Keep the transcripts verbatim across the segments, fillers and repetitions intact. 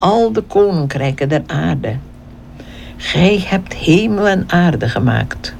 al de koninkrijken der aarde. Gij hebt hemel en aarde gemaakt.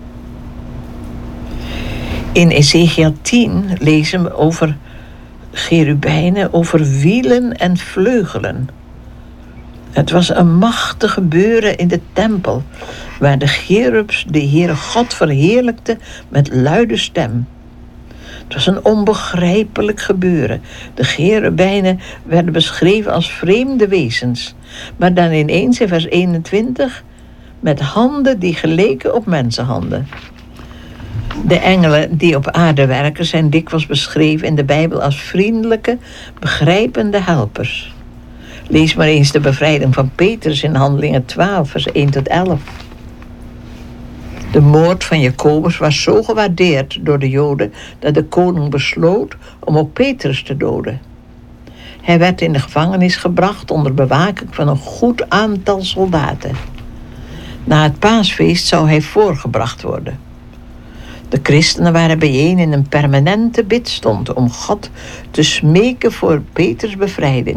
In Ezekiel tien lezen we over cherubijnen, over wielen en vleugelen. Het was een machtig gebeuren in de tempel, waar de cherubs de Heere God verheerlijkten met luide stem. Het was een onbegrijpelijk gebeuren. De cherubijnen werden beschreven als vreemde wezens, maar dan ineens in vers eenentwintig met handen die geleken op mensenhanden. De engelen die op aarde werken zijn dikwijls beschreven in de Bijbel als vriendelijke, begrijpende helpers. Lees maar eens de bevrijding van Petrus in Handelingen twaalf, vers één tot elf. De moord van Jacobus was zo gewaardeerd door de Joden dat de koning besloot om ook Petrus te doden. Hij werd in de gevangenis gebracht onder bewaking van een goed aantal soldaten. Na het paasfeest zou hij voorgebracht worden. De christenen waren bijeen in een permanente bidstond om God te smeken voor Petrus' bevrijding.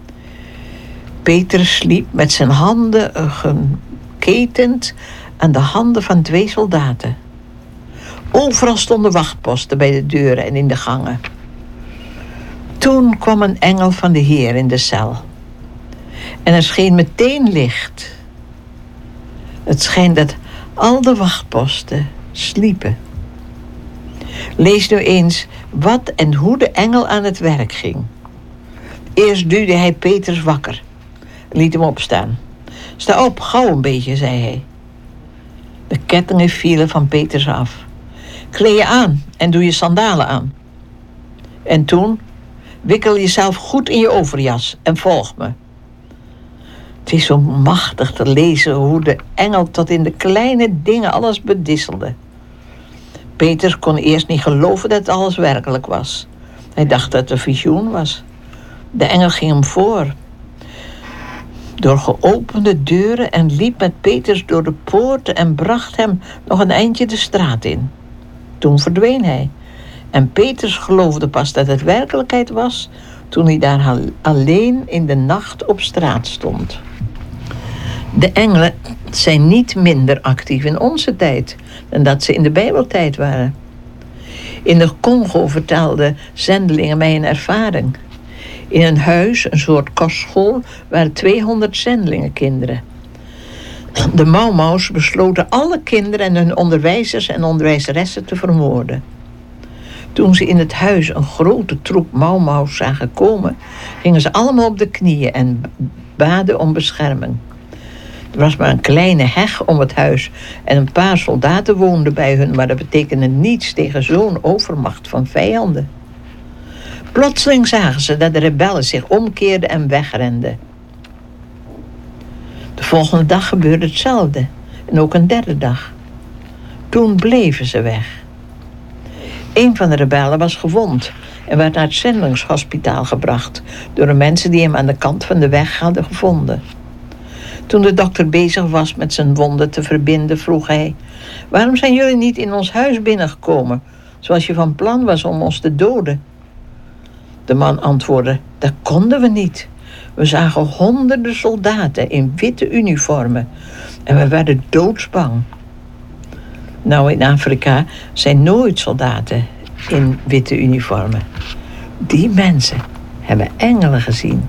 Petrus sliep met zijn handen geketend aan de handen van twee soldaten. Overal stonden wachtposten bij de deuren en in de gangen. Toen kwam een engel van de Heer in de cel. En er scheen meteen licht. Het schijnt dat al de wachtposten sliepen. Lees nu eens wat en hoe de engel aan het werk ging. Eerst duwde hij Petrus wakker en liet hem opstaan. Sta op, gauw een beetje, zei hij. De kettingen vielen van Petrus af. Kleed je aan en doe je sandalen aan. En toen, wikkel jezelf goed in je overjas en volg me. Het is zo machtig te lezen hoe de engel tot in de kleine dingen alles bedisselde. Petrus kon eerst niet geloven dat alles werkelijk was. Hij dacht dat het een visioen was. De engel ging hem voor, door geopende deuren, en liep met Petrus door de poorten en bracht hem nog een eindje de straat in. Toen verdween hij. En Petrus geloofde pas dat het werkelijkheid was toen hij daar alleen in de nacht op straat stond. De engelen zijn niet minder actief in onze tijd dan dat ze in de Bijbeltijd waren. In de Congo vertelden zendelingen mij een ervaring. In een huis, een soort kostschool, waren tweehonderd zendelingenkinderen. De Mau-Maus besloten alle kinderen en hun onderwijzers en onderwijzeressen te vermoorden. Toen ze in het huis een grote troep Mau-Maus zagen komen, gingen ze allemaal op de knieën en baden om bescherming. Er was maar een kleine heg om het huis en een paar soldaten woonden bij hun, maar dat betekende niets tegen zo'n overmacht van vijanden. Plotseling zagen ze dat de rebellen zich omkeerden en wegrenden. De volgende dag gebeurde hetzelfde en ook een derde dag. Toen bleven ze weg. Een van de rebellen was gewond en werd naar het zendelingshospitaal gebracht door de mensen die hem aan de kant van de weg hadden gevonden. Toen de dokter bezig was met zijn wonden te verbinden, vroeg hij: waarom zijn jullie niet in ons huis binnengekomen, zoals je van plan was om ons te doden? De man antwoordde: dat konden we niet. We zagen honderden soldaten in witte uniformen en we werden doodsbang. Nou, in Afrika zijn nooit soldaten in witte uniformen. Die mensen hebben engelen gezien.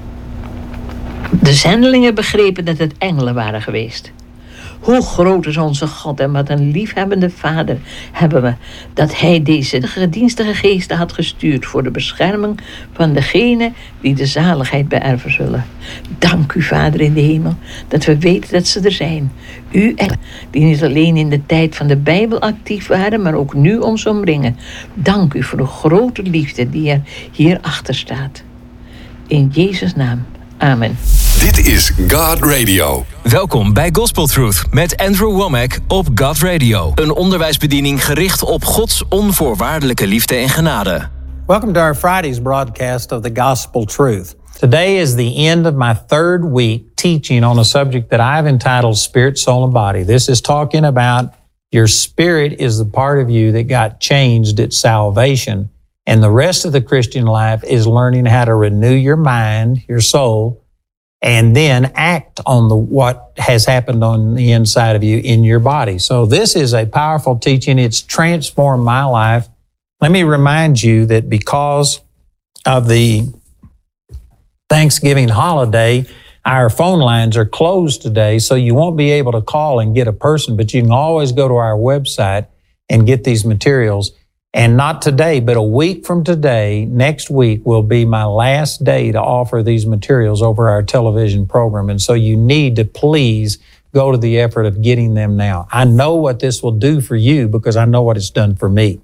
De zendelingen begrepen dat het engelen waren geweest. Hoe groot is onze God en wat een liefhebbende Vader hebben we, dat Hij deze gedienstige geesten had gestuurd voor de bescherming van degenen die de zaligheid beërven zullen. Dank u, Vader in de hemel, dat we weten dat ze er zijn. U en die niet alleen in de tijd van de Bijbel actief waren, maar ook nu ons omringen. Dank u voor de grote liefde die er hierachter staat. In Jezus' naam. Amen. Dit is God Radio. Welkom bij Gospel Truth met Andrew Womack op God Radio. Een onderwijsbediening gericht op Gods onvoorwaardelijke liefde en genade. Welcome to our Friday's broadcast of the Gospel Truth. Today is the end of my third week teaching on a subject that I've entitled Spirit, Soul, and Body. This is talking about your spirit is the part of you that got changed at salvation. And the rest of the Christian life is learning how to renew your mind, your soul, and then act on the what has happened on the inside of you in your body. So this is a powerful teaching. It's transformed my life. Let me remind you that because of the Thanksgiving holiday, our phone lines are closed today, so you won't be able to call and get a person, but you can always go to our website and get these materials. And not today, but a week from today, next week will be my last day to offer these materials over our television program. And so you need to please go to the effort of getting them now. I know what this will do for you because I know what it's done for me.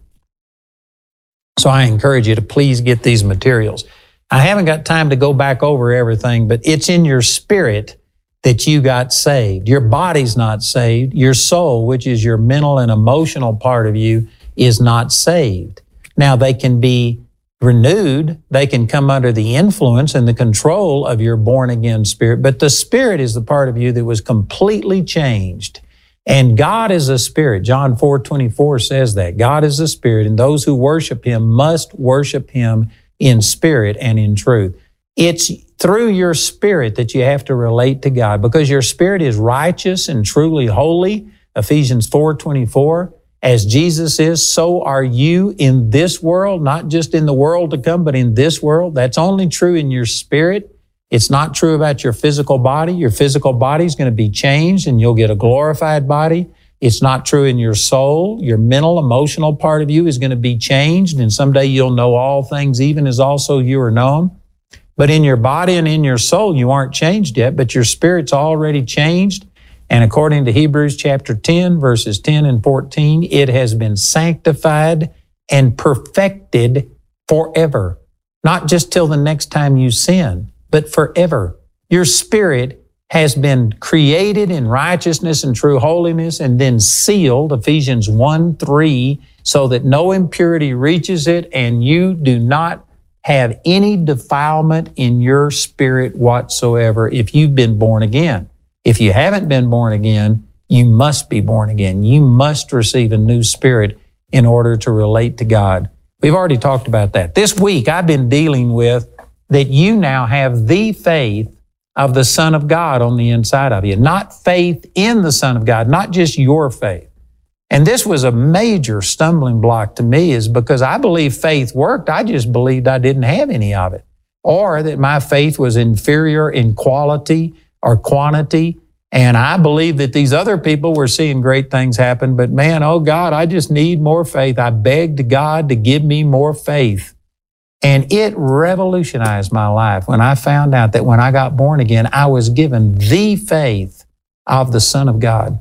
So I encourage you to please get these materials. I haven't got time to go back over everything, but it's in your spirit that you got saved. Your body's not saved. Your soul, which is your mental and emotional part of you, is not saved. Now, they can be renewed. They can come under the influence and the control of your born-again spirit, but the spirit is the part of you that was completely changed. And God is a spirit. John four twenty-four says that. God is a spirit, and those who worship Him must worship Him in spirit and in truth. It's through your spirit that you have to relate to God, because your spirit is righteous and truly holy. Ephesians four twenty-four. As Jesus is, so are you in this world, not just in the world to come, but in this world. That's only true in your spirit. It's not true about your physical body. Your physical body is going to be changed and you'll get a glorified body. It's not true in your soul. Your mental, emotional part of you is going to be changed, and someday you'll know all things, even as also you are known. But in your body and in your soul, you aren't changed yet, but your spirit's already changed. And according to Hebrews chapter ten, verses ten and fourteen, it has been sanctified and perfected forever. Not just till the next time you sin, but forever. Your spirit has been created in righteousness and true holiness and then sealed, Ephesians one three, so that no impurity reaches it and you do not have any defilement in your spirit whatsoever if you've been born again. If you haven't been born again, you must be born again. You must receive a new spirit in order to relate to God. We've already talked about that. This week, I've been dealing with that you now have the faith of the Son of God on the inside of you, not faith in the Son of God, not just your faith. And this was a major stumbling block to me, is because I believe faith worked. I just believed I didn't have any of it, or that my faith was inferior in quality or quantity. And I believe that these other people were seeing great things happen, but man, oh God, I just need more faith. I begged God to give me more faith. And it revolutionized my life when I found out that when I got born again, I was given the faith of the Son of God.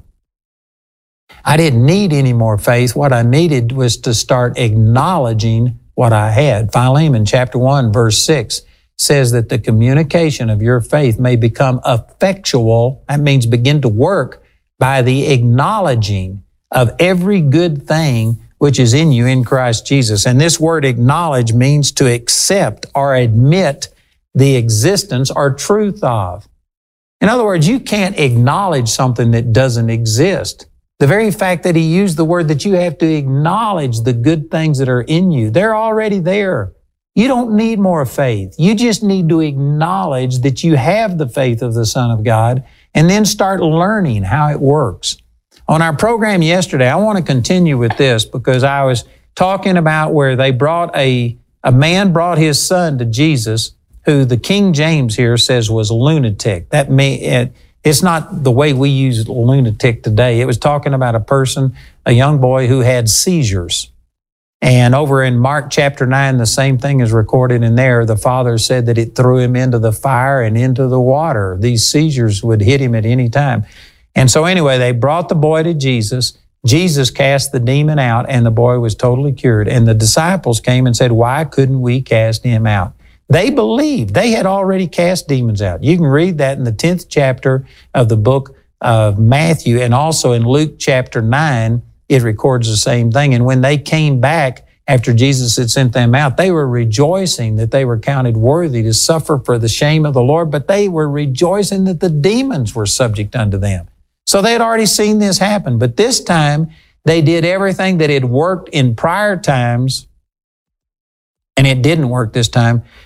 I didn't need any more faith. What I needed was to start acknowledging what I had. Philemon chapter one, verse six says that the communication of your faith may become effectual. That means begin to work by the acknowledging of every good thing which is in you in Christ Jesus. And this word acknowledge means to accept or admit the existence or truth of. In other words, you can't acknowledge something that doesn't exist. The very fact that he used the word that you have to acknowledge the good things that are in you, they're already there. You don't need more faith. You just need to acknowledge that you have the faith of the Son of God and then start learning how it works. On our program yesterday, I want to continue with this because I was talking about where they brought a, a man brought his son to Jesus, who the King James here says was lunatic. That may, it's not the way we use lunatic today. It was talking about a person, a young boy who had seizures. And over in Mark chapter nine, the same thing is recorded in there. The father said that it threw him into the fire and into the water. These seizures would hit him at any time. And so anyway, they brought the boy to Jesus. Jesus cast the demon out and the boy was totally cured. And the disciples came and said, why couldn't we cast him out? They believed. They had already cast demons out. You can read that in the tenth chapter of the book of Matthew, and also in Luke chapter nine, it records the same thing. And when they came back after Jesus had sent them out, they were rejoicing that they were counted worthy to suffer for the shame of the Lord, but they were rejoicing that the demons were subject unto them. So they had already seen this happen, but this time they did everything that had worked in prior times, and it didn't work this time.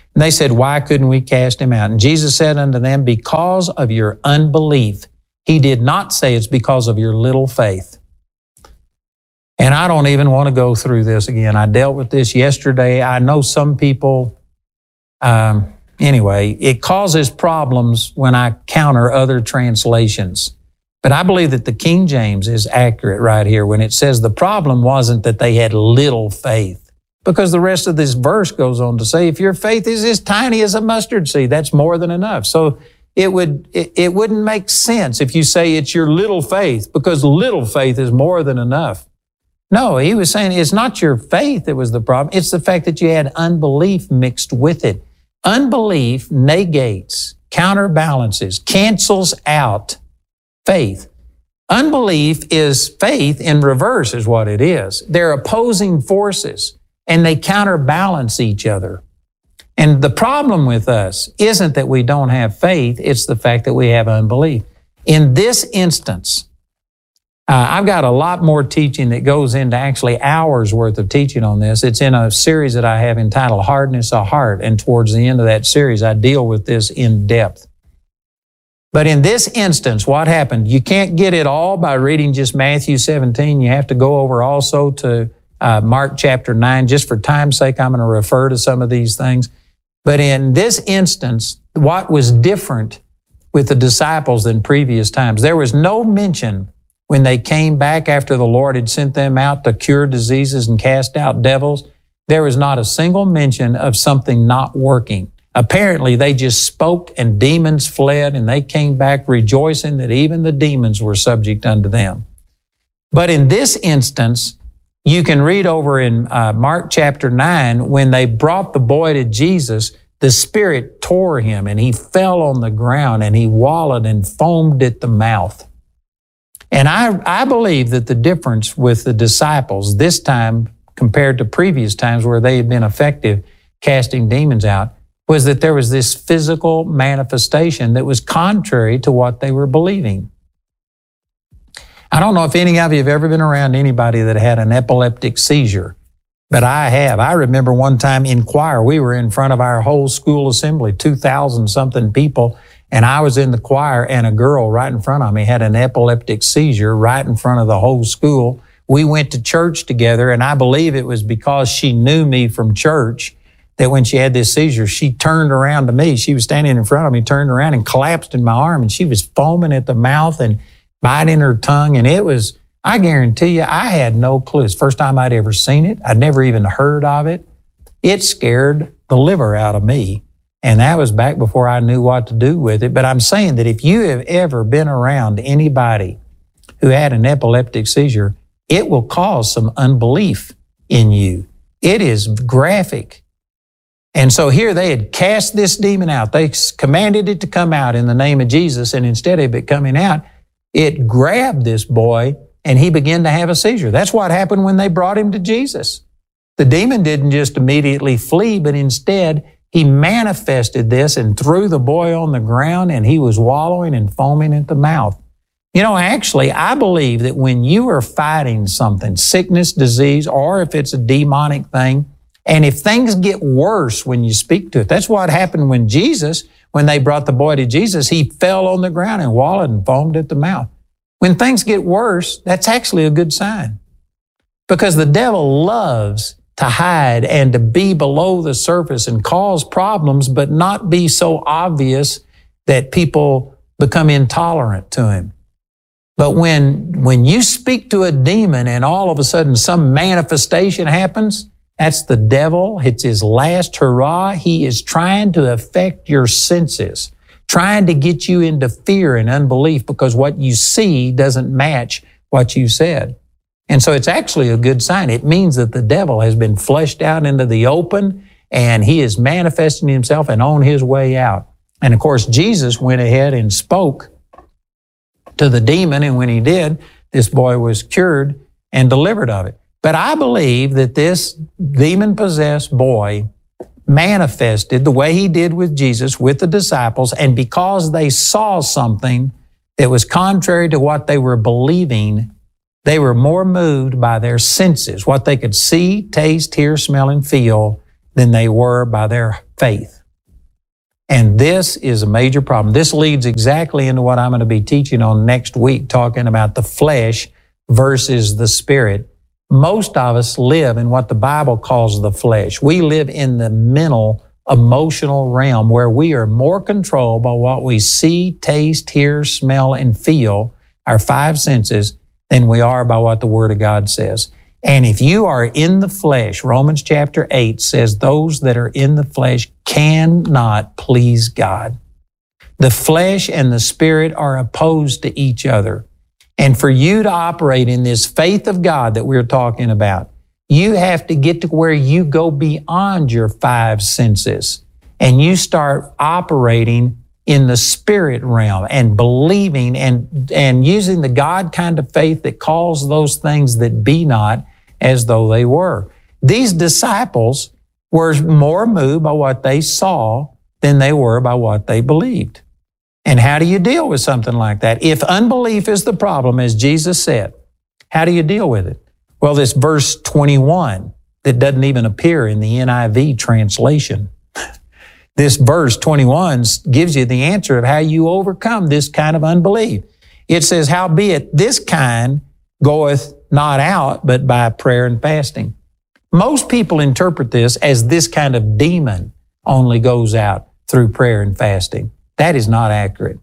And they said, why couldn't we cast him out? And Jesus said unto them, because of your unbelief. He did not say it's because of your little faith. And I don't even want to go through this again. I dealt with this yesterday. I know some people, um, anyway, it causes problems when I counter other translations. But I believe that the King James is accurate right here when it says the problem wasn't that they had little faith. Because the rest of this verse goes on to say, if your faith is as tiny as a mustard seed, that's more than enough. So it would, it, it wouldn't make sense if you say it's your little faith, because little faith is more than enough. No, he was saying it's not your faith that was the problem. It's the fact that you had unbelief mixed with it. Unbelief negates, counterbalances, cancels out faith. Unbelief is faith in reverse is what it is. They're opposing forces and they counterbalance each other. And the problem with us isn't that we don't have faith, it's the fact that we have unbelief. In this instance, Uh, I've got a lot more teaching that goes into actually hours worth of teaching on this. It's in a series that I have entitled Hardness of Heart. And towards the end of that series, I deal with this in depth. But in this instance, what happened? You can't get it all by reading just Matthew seventeen. You have to go over also to uh, Mark chapter nine. Just for time's sake, I'm going to refer to some of these things. But in this instance, what was different with the disciples than previous times? There was no mention when they came back after the Lord had sent them out to cure diseases and cast out devils. There was not a single mention of something not working. Apparently, they just spoke and demons fled, and they came back rejoicing that even the demons were subject unto them. But in this instance, you can read over in uh, Mark chapter nine, when they brought the boy to Jesus, the Spirit tore him, and he fell on the ground, and he wallowed and foamed at the mouth. And I, I believe that the difference with the disciples this time compared to previous times where they had been effective casting demons out was that there was this physical manifestation that was contrary to what they were believing. I don't know if any of you have ever been around anybody that had an epileptic seizure, but I have. I remember one time in choir, we were in front of our whole school assembly, two thousand something people, and I was in the choir, and a girl right in front of me had an epileptic seizure right in front of the whole school. We went to church together, and I believe it was because she knew me from church that when she had this seizure, she turned around to me. She was standing in front of me, turned around and collapsed in my arm, and she was foaming at the mouth and biting her tongue. And it was, I guarantee you, I had no clue. It's the first time I'd ever seen it. I'd never even heard of it. It scared the liver out of me. And that was back before I knew what to do with it. But I'm saying that if you have ever been around anybody who had an epileptic seizure, it will cause some unbelief in you. It is graphic. And so here they had cast this demon out. They commanded it to come out in the name of Jesus. And instead of it coming out, it grabbed this boy and he began to have a seizure. That's what happened when they brought him to Jesus. The demon didn't just immediately flee, but instead he manifested this and threw the boy on the ground, and he was wallowing and foaming at the mouth. You know, actually, I believe that when you are fighting something, sickness, disease, or if it's a demonic thing, and if things get worse when you speak to it, that's what happened when Jesus, when they brought the boy to Jesus, he fell on the ground and wallowed and foamed at the mouth. When things get worse, that's actually a good sign, because the devil loves to hide and to be below the surface and cause problems, but not be so obvious that people become intolerant to him. But when, when you speak to a demon and all of a sudden some manifestation happens, that's the devil. It's his last hurrah. He is trying to affect your senses, trying to get you into fear and unbelief because what you see doesn't match what you said. And so it's actually a good sign. It means that the devil has been fleshed out into the open and he is manifesting himself and on his way out. And of course, Jesus went ahead and spoke to the demon. And when he did, this boy was cured and delivered of it. But I believe that this demon-possessed boy manifested the way he did with Jesus, with the disciples, and because they saw something that was contrary to what they were believing, they were more moved by their senses, what they could see, taste, hear, smell, and feel, than they were by their faith. And this is a major problem. This leads exactly into what I'm going to be teaching on next week, talking about the flesh versus the spirit. Most of us live in what the Bible calls the flesh. We live in the mental, emotional realm where we are more controlled by what we see, taste, hear, smell, and feel, our five senses, than we are by what the Word of God says. And if you are in the flesh, Romans chapter eight says those that are in the flesh cannot please God. The flesh and the spirit are opposed to each other. And for you to operate in this faith of God that we're talking about, you have to get to where you go beyond your five senses and you start operating in the spirit realm and believing and, and using the God kind of faith that calls those things that be not as though they were. These disciples were more moved by what they saw than they were by what they believed. And how do you deal with something like that? If unbelief is the problem, as Jesus said, how do you deal with it? Well, this verse twenty-one that doesn't even appear in the N I V translation. This verse twenty-one gives you the answer of how you overcome this kind of unbelief. It says, howbeit this kind goeth not out, but by prayer and fasting. Most people interpret this as this kind of demon only goes out through prayer and fasting. That is not accurate.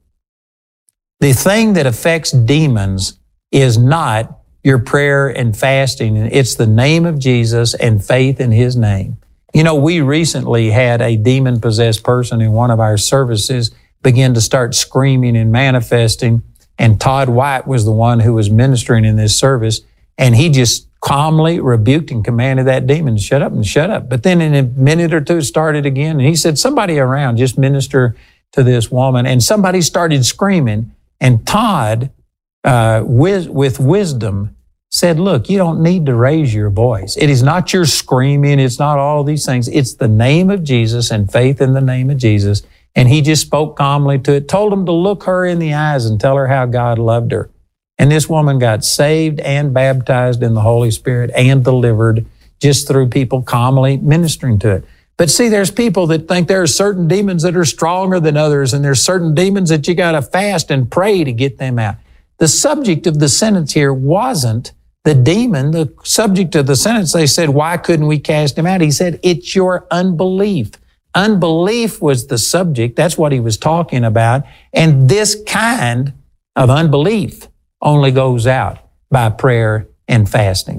The thing that affects demons is not your prayer and fasting. It's the name of Jesus and faith in His name. You know, we recently had a demon-possessed person in one of our services begin to start screaming and manifesting, and Todd White was the one who was ministering in this service, and he just calmly rebuked and commanded that demon to shut up and shut up. But then in a minute or two, it started again, and he said, somebody around, just minister to this woman. And somebody started screaming, and Todd, uh, with, with wisdom, said, look, you don't need to raise your voice. It is not your screaming. It's not all of these things. It's the name of Jesus and faith in the name of Jesus. And he just spoke calmly to it, told him to look her in the eyes and tell her how God loved her. And this woman got saved and baptized in the Holy Spirit and delivered just through people calmly ministering to it. But see, there's people that think there are certain demons that are stronger than others, and there's certain demons that you got to fast and pray to get them out. The subject of the sentence here wasn't the demon. The subject of the sentence, they said, why couldn't we cast him out? He said, it's your unbelief. Unbelief was the subject. That's what he was talking about. And this kind of unbelief only goes out by prayer and fasting.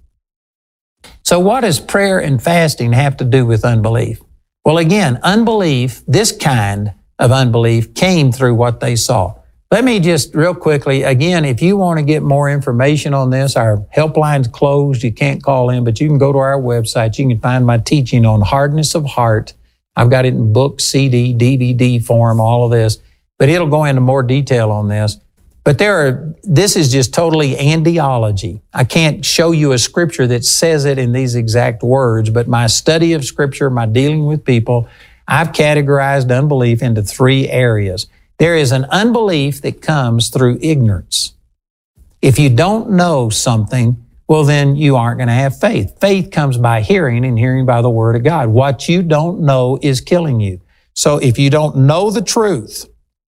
So what does prayer and fasting have to do with unbelief? Well, again, unbelief, this kind of unbelief, came through what they saw. Let me just real quickly, again, if you want to get more information on this, our helpline's closed. You can't call in, but you can go to our website. You can find my teaching on hardness of heart. I've got it in book, C D, D V D form, all of this, but it'll go into more detail on this. But there are, this is just totally andiology. I can't show you a scripture that says it in these exact words, but my study of scripture, my dealing with people, I've categorized unbelief into three areas. There is an unbelief that comes through ignorance. If you don't know something, well, then you aren't going to have faith. Faith comes by hearing, and hearing by the Word of God. What you don't know is killing you. So if you don't know the truth,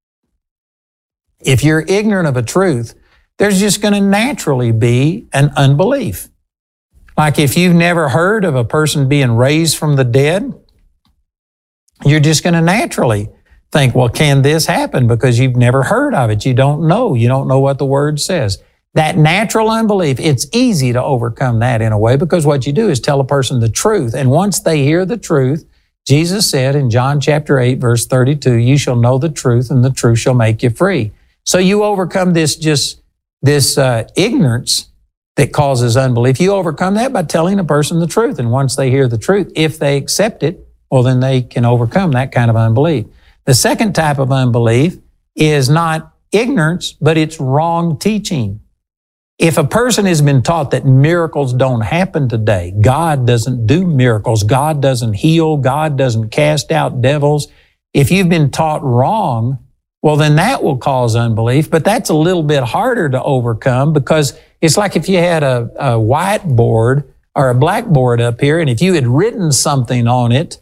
if you're ignorant of a truth, there's just going to naturally be an unbelief. Like if you've never heard of a person being raised from the dead, you're just going to naturally think, well, can this happen? Because you've never heard of it. You don't know. You don't know what the Word says. That natural unbelief, it's easy to overcome that in a way, because what you do is tell a person the truth. And once they hear the truth, Jesus said in John chapter eight, verse thirty-two, you shall know the truth, and the truth shall make you free. So you overcome this just this uh, ignorance that causes unbelief. You overcome that by telling a person the truth. And once they hear the truth, if they accept it, well, then they can overcome that kind of unbelief. The second type of unbelief is not ignorance, but it's wrong teaching. If a person has been taught that miracles don't happen today, God doesn't do miracles, God doesn't heal, God doesn't cast out devils, if you've been taught wrong, well, then that will cause unbelief, but that's a little bit harder to overcome, because it's like if you had a, a whiteboard or a blackboard up here, and if you had written something on it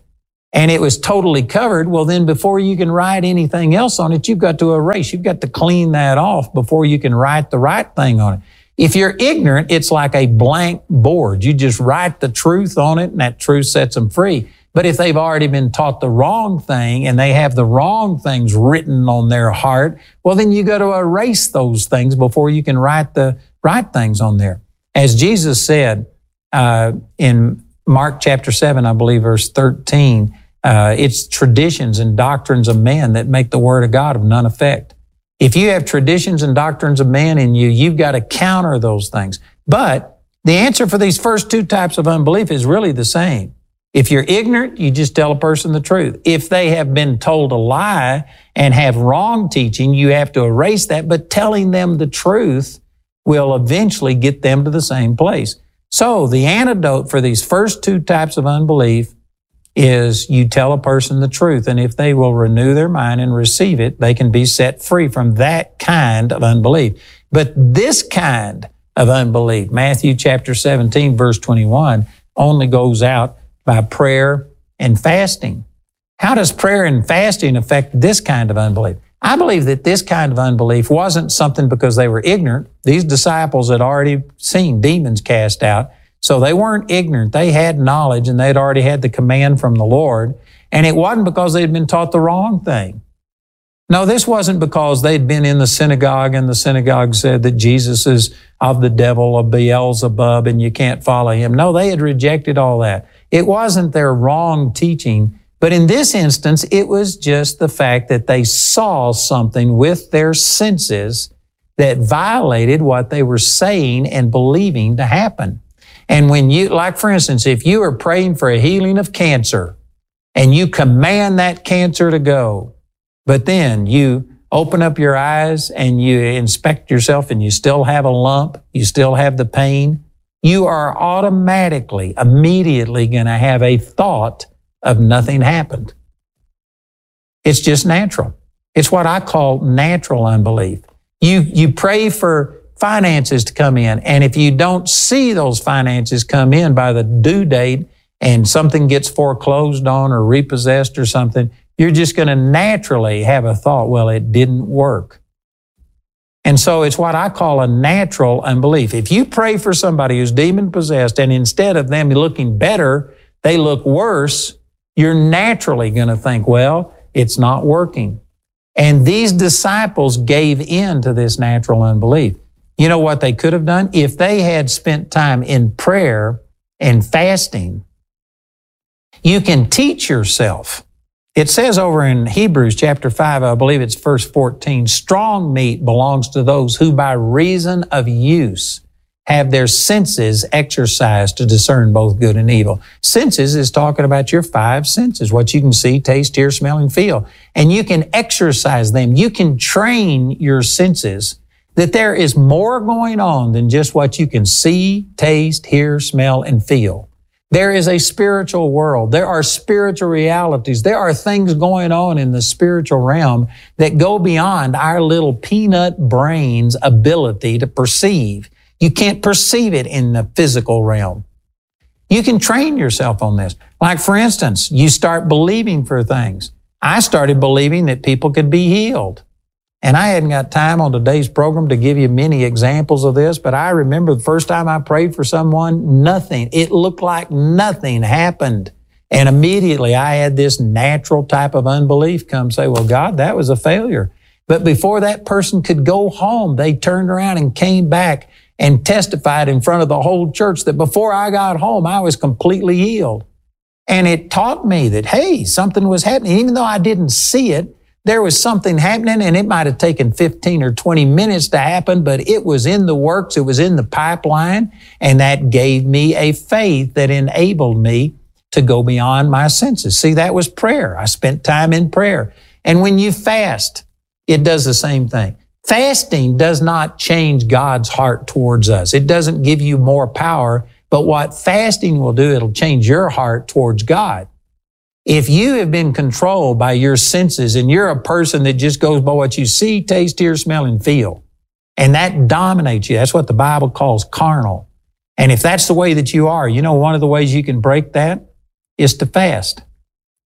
and it was totally covered, well, then before you can write anything else on it, you've got to erase. You've got to clean that off before you can write the right thing on it. If you're ignorant, it's like a blank board. You just write the truth on it, and that truth sets them free. But if they've already been taught the wrong thing and they have the wrong things written on their heart, well, then you got to erase those things before you can write the right things on there. As Jesus said uh, in Mark chapter seven, I believe, verse thirteen, uh, it's traditions and doctrines of men that make the word of God of none effect. If you have traditions and doctrines of man in you, you've got to counter those things. But the answer for these first two types of unbelief is really the same. If you're ignorant, you just tell a person the truth. If they have been told a lie and have wrong teaching, you have to erase that, but telling them the truth will eventually get them to the same place. So the antidote for these first two types of unbelief is you tell a person the truth, and if they will renew their mind and receive it, they can be set free from that kind of unbelief. But this kind of unbelief, Matthew chapter seventeen, verse twenty-one, only goes out by prayer and fasting. How does prayer and fasting affect this kind of unbelief? I believe that this kind of unbelief wasn't something because they were ignorant. These disciples had already seen demons cast out, so they weren't ignorant. They had knowledge, and they'd already had the command from the Lord. And it wasn't because they'd been taught the wrong thing. No, this wasn't because they'd been in the synagogue and the synagogue said that Jesus is of the devil, of Beelzebub, and you can't follow him. No, they had rejected all that. It wasn't their wrong teaching, but in this instance, it was just the fact that they saw something with their senses that violated what they were saying and believing to happen. And when you, like for instance, if you are praying for a healing of cancer and you command that cancer to go, but then you open up your eyes and you inspect yourself and you still have a lump, you still have the pain, you are automatically, immediately going to have a thought of nothing happened. It's just natural. It's what I call natural unbelief. You, you pray for finances to come in, and if you don't see those finances come in by the due date and something gets foreclosed on or repossessed or something, you're just going to naturally have a thought, well, it didn't work. And so it's what I call a natural unbelief. If you pray for somebody who's demon-possessed and instead of them looking better, they look worse, you're naturally going to think, well, it's not working. And these disciples gave in to this natural unbelief. You know what they could have done? If they had spent time in prayer and fasting, you can teach yourself. It says over in Hebrews chapter five, I believe it's verse fourteen, strong meat belongs to those who by reason of use have their senses exercised to discern both good and evil. Senses is talking about your five senses, what you can see, taste, hear, smell, and feel. And you can exercise them. You can train your senses that there is more going on than just what you can see, taste, hear, smell, and feel. There is a spiritual world. There are spiritual realities. There are things going on in the spiritual realm that go beyond our little peanut brain's ability to perceive. You can't perceive it in the physical realm. You can train yourself on this. Like, for instance, you start believing for things. I started believing that people could be healed. And I hadn't got time on today's program to give you many examples of this, but I remember the first time I prayed for someone, nothing. It looked like nothing happened. And immediately I had this natural type of unbelief come say, well, God, that was a failure. But before that person could go home, they turned around and came back and testified in front of the whole church that before I got home, I was completely healed. And it taught me that, hey, something was happening. Even though I didn't see it, there was something happening, and it might have taken fifteen or twenty minutes to happen, but it was in the works, it was in the pipeline, and that gave me a faith that enabled me to go beyond my senses. See, that was prayer. I spent time in prayer. And when you fast, it does the same thing. Fasting does not change God's heart towards us. It doesn't give you more power, but what fasting will do, it'll change your heart towards God. If you have been controlled by your senses and you're a person that just goes by what you see, taste, hear, smell, and feel, and that dominates you, that's what the Bible calls carnal. And if that's the way that you are, you know, one of the ways you can break that is to fast.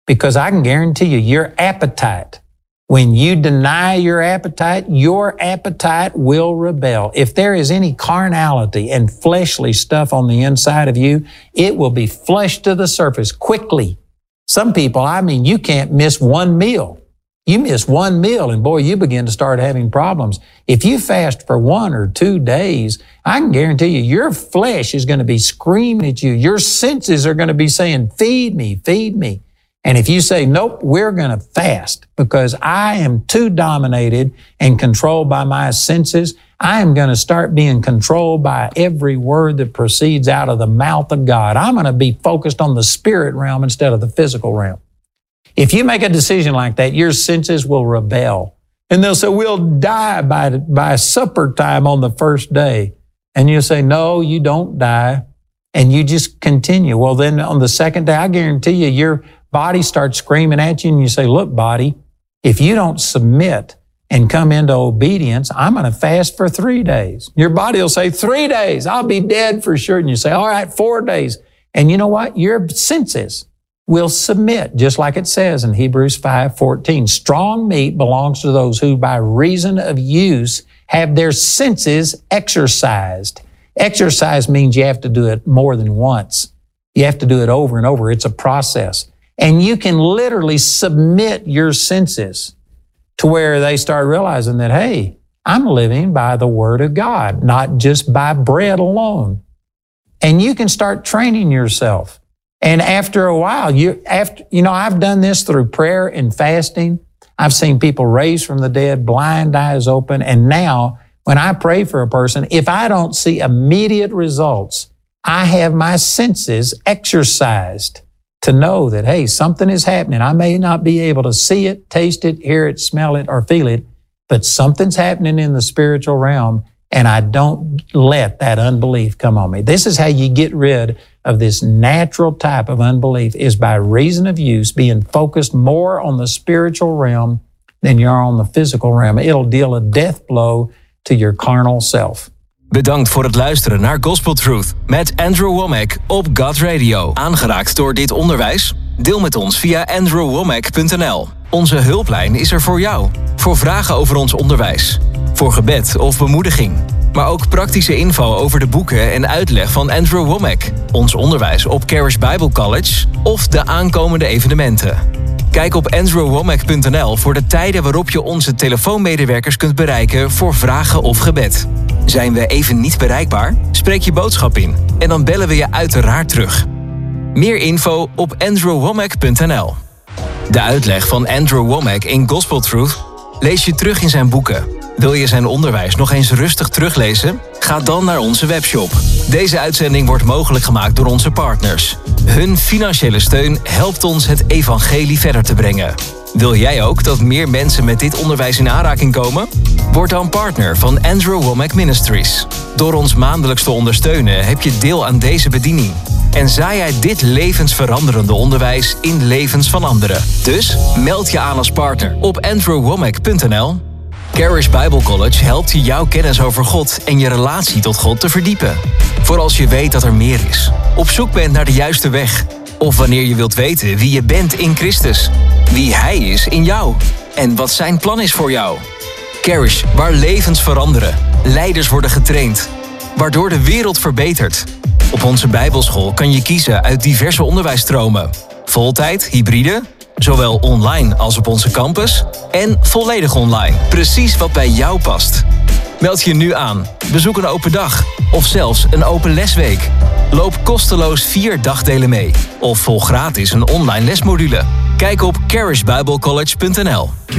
Because I can guarantee you, your appetite, when you deny your appetite, your appetite will rebel. If there is any carnality and fleshly stuff on the inside of you, it will be flushed to the surface quickly. Some people, I mean, you can't miss one meal. You miss one meal and boy, you begin to start having problems. If you fast for one or two days, I can guarantee you, your flesh is going to be screaming at you. Your senses are going to be saying, feed me, feed me. And if you say, nope, we're going to fast because I am too dominated and controlled by my senses, I am going to start being controlled by every word that proceeds out of the mouth of God. I'm going to be focused on the spirit realm instead of the physical realm. If you make a decision like that, your senses will rebel. And they'll say, we'll die by, by supper time on the first day. And you'll say, no, you don't die. And you just continue. Well, then on the second day, I guarantee you, your body starts screaming at you and you say, look, body, if you don't submit and come into obedience, I'm going to fast for three days. Your body will say, three days, I'll be dead for sure. And you say, all right, four days. And you know what? Your senses will submit, just like it says in Hebrews five fourteen. Strong meat belongs to those who by reason of use have their senses exercised. Exercise means you have to do it more than once. You have to do it over and over. It's a process. And you can literally submit your senses to where they start realizing that, hey, I'm living by the Word of God, not just by bread alone. And you can start training yourself. And after a while, you after you know, I've done this through prayer and fasting. I've seen people raised from the dead, blind eyes open. And now, when I pray for a person, if I don't see immediate results, I have my senses exercised to know that, hey, something is happening. I may not be able to see it, taste it, hear it, smell it, or feel it, but something's happening in the spiritual realm, and I don't let that unbelief come on me. This is how you get rid of this natural type of unbelief, is by reason of use, being focused more on the spiritual realm than you are on the physical realm. It'll deal a death blow to your carnal self. Bedankt voor het luisteren naar Gospel Truth met Andrew Wommack op God Radio. Aangeraakt door dit onderwijs? Deel met ons via andrew wommack punt n l. Onze hulplijn is er voor jou. Voor vragen over ons onderwijs. Voor gebed of bemoediging. Maar ook praktische info over de boeken en uitleg van Andrew Wommack. Ons onderwijs op Charis Bible College of de aankomende evenementen. Kijk op andrew wommack punt n l voor de tijden waarop je onze telefoonmedewerkers kunt bereiken voor vragen of gebed. Zijn we even niet bereikbaar? Spreek je boodschap in en dan bellen we je uiteraard terug. Meer info op andrew wommack punt n l. De uitleg van Andrew Wommack in Gospel Truth lees je terug in zijn boeken. Wil je zijn onderwijs nog eens rustig teruglezen? Ga dan naar onze webshop. Deze uitzending wordt mogelijk gemaakt door onze partners. Hun financiële steun helpt ons het evangelie verder te brengen. Wil jij ook dat meer mensen met dit onderwijs in aanraking komen? Word dan partner van Andrew Wommack Ministries. Door ons maandelijks te ondersteunen heb je deel aan deze bediening. En zaai jij dit levensveranderende onderwijs in levens van anderen. Dus meld je aan als partner op andrew wommack punt n l. Charis Bible College helpt je jouw kennis over God en je relatie tot God te verdiepen. Voor als je weet dat er meer is. Op zoek bent naar de juiste weg. Of wanneer je wilt weten wie je bent in Christus. Wie Hij is in jou. En wat zijn plan is voor jou. Charis, waar levens veranderen. Leiders worden getraind. Waardoor de wereld verbetert. Op onze Bijbelschool kan je kiezen uit diverse onderwijsstromen. Voltijd, hybride, zowel online als op onze campus. En volledig online. Precies wat bij jou past. Meld je nu aan. Bezoek een open dag. Of zelfs een open lesweek. Loop kosteloos vier dagdelen mee. Of volg gratis een online lesmodule. Kijk op charis bible college punt n l.